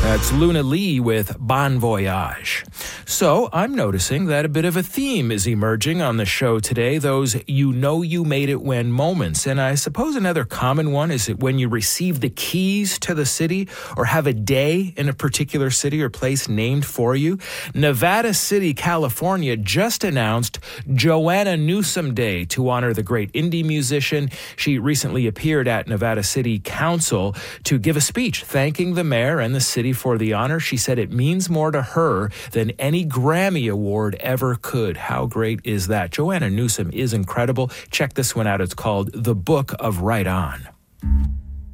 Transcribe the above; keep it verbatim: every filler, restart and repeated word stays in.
That's Luna Lee with Bon Voyage. So I'm noticing that a bit of a theme is emerging on the show today, those you know you made it when moments. And I suppose another common one is that when you receive the keys to the city or have a day in a particular city or place named for you. Nevada City, California just announced Joanna Newsom Day to honor the great indie musician. She recently appeared at Nevada City Council to give a speech thanking the mayor and the city for the honor. She said it means more to her than any Grammy Award ever could. How great is that? Joanna Newsom is incredible. Check this one out. It's called The Book of Right On.